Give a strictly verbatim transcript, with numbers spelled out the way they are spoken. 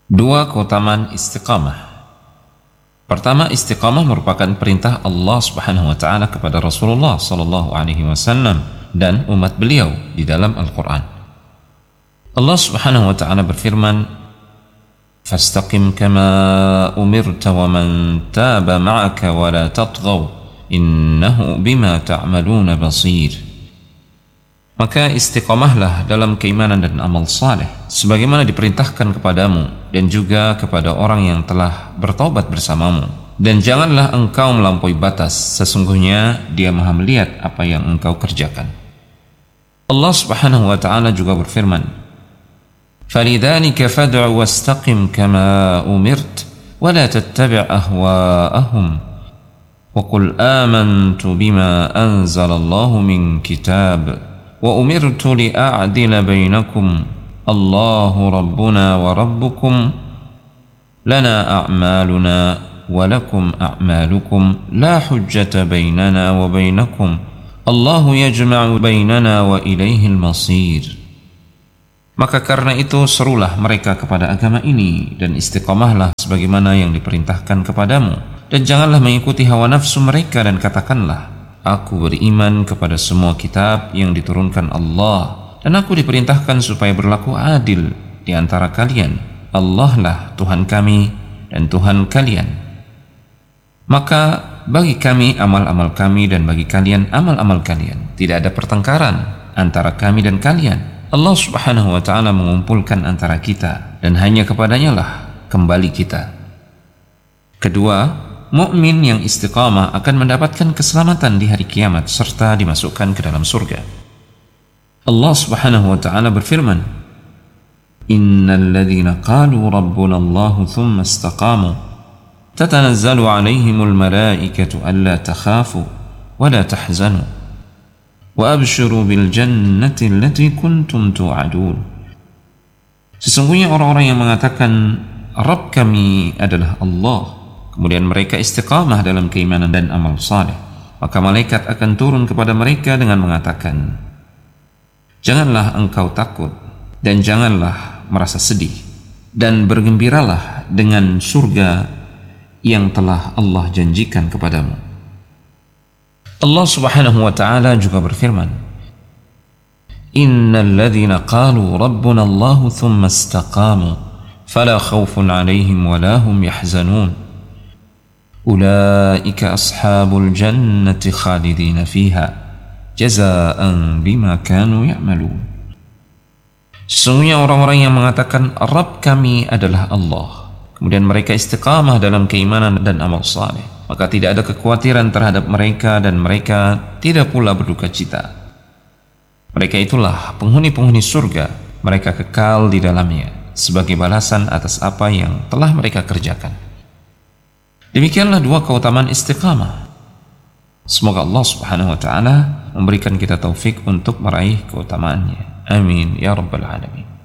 Dua keutamaan istiqamah. Pertama, istiqamah merupakan perintah Allah Subhanahu wa taala kepada Rasulullah sallallahu alaihi wasallam dan umat beliau di dalam Al-Qur'an. Allah Subhanahu wa taala berfirman, "Fastaqim kama umirta wa man taba ma'aka wa la tatghaw innahu bima ta'maluna basir." Maka istiqamahlah dalam keimanan dan amal saleh sebagaimana diperintahkan kepadamu dan juga kepada orang yang telah bertaubat bersamamu, dan janganlah engkau melampaui batas, sesungguhnya Dia Maha melihat apa yang engkau kerjakan. Allah Subhanahu wa taala juga berfirman, "Falidzalika fad'u wastaqim kama umirt wa la tattabi' ahwa'ahum wa qul amantu bima anzalallahu min kitab wa umirtu li'a'dila bainakum Allahu rabbuna wa rabbukum lana a'maluna wa lakum a'malukum la hujjata bainana wa bainakum Allahu yajma'u bainana wa ilaihil masir." Maka karena itu serulah mereka kepada agama ini dan istiqamahlah sebagaimana yang diperintahkan kepadamu, dan janganlah mengikuti hawa nafsu mereka, dan katakanlah, "Aku beriman kepada semua kitab yang diturunkan Allah, dan aku diperintahkan supaya berlaku adil di antara kalian. Allah lah Tuhan kami dan Tuhan kalian. Maka bagi kami amal-amal kami dan bagi kalian amal-amal kalian. Tidak ada pertengkaran antara kami dan kalian. Allah Subhanahu wa taala mengumpulkan antara kita, dan hanya kepadanya lah kembali kita." Kedua, mukmin yang istiqamah akan mendapatkan keselamatan di hari kiamat serta dimasukkan ke dalam surga. Allah Subhanahu wa taala berfirman, "Innal ladzina qalu rabbuna Allah tsumma istaqamu tatanazzalu 'alaihimul malaikatu alla takhafu wa la tahzanu wa abshiru bil jannati allati kuntum tu'adun." Sesungguhnya orang-orang yang mengatakan Rabb kami adalah Allah, kemudian mereka istiqamah dalam keimanan dan amal saleh, maka malaikat akan turun kepada mereka dengan mengatakan, "Janganlah engkau takut dan janganlah merasa sedih, dan bergembiralah dengan surga yang telah Allah janjikan kepadamu." Allah Subhanahu wa taala juga berfirman, "Innal ladzina qalu rabbuna Allah tsumma istaqamu fala khaufun 'alaihim wa la hum yahzanun ulaika ashabul jannati khalidina fiha jazaa'an bima kanu ya'malun." Sesungguhnya orang-orang yang mengatakan Rabb kami adalah Allah, kemudian mereka istiqamah dalam keimanan dan amal saleh, maka tidak ada kekhawatiran terhadap mereka dan mereka tidak pula berduka cita. Mereka itulah penghuni-penghuni surga, mereka kekal di dalamnya sebagai balasan atas apa yang telah mereka kerjakan. Demikianlah dua keutamaan istiqamah. Semoga Allah Subhanahu wa taala memberikan kita taufik untuk meraih keutamaannya. Amin ya rabbal alamin.